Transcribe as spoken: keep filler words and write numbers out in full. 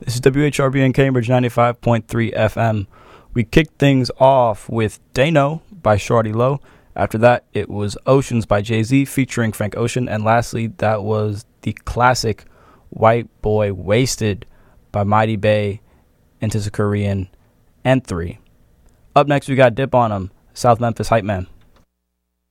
This is W H R B in Cambridge ninety-five point three F M. We kicked things off with Dano by Shawty Lo. After that, it was Oceans by Jay-Z featuring Frank Ocean. And lastly, that was the classic White Boy Wasted by Mighty Bay, Into the Korean, and three. Up next, we got Dip on 'em, South Memphis Hype Man.